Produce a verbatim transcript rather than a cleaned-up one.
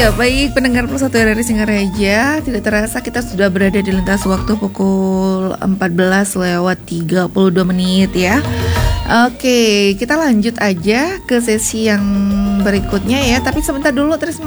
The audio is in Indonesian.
Iya, baik pendengar Plus satu R R I Singaraja, tidak terasa kita sudah berada di lintas waktu pukul empat belas lewat tiga puluh dua menit ya. Oke, kita lanjut aja ke sesi yang berikutnya ya, tapi sebentar dulu terus